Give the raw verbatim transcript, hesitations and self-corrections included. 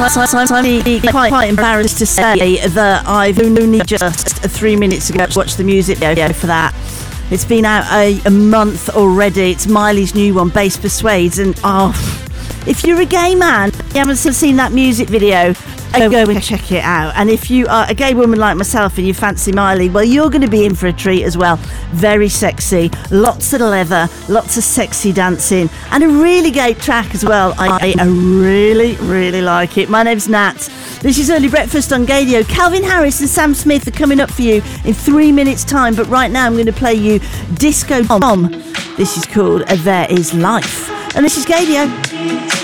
I'm quite, quite embarrassed to say that I've only just three minutes ago watched the music video for that. It's been out a, a month already. It's Miley's new one, Bass Persuades, and oh, if you're a gay man, you haven't seen that music video, go, go and check it out. And if you are a gay woman like myself and you fancy Miley, well, you're going to be in for a treat as well. Very sexy, lots of leather, lots of sexy dancing, and a really gay track as well. I, I really, really like it. My name's Nat. This is Early Breakfast on Gadio. Calvin Harris and Sam Smith are coming up for you in three minutes' time, but right now I'm going to play you Disco Bomb. This is called There Is Life. And this is Gadio.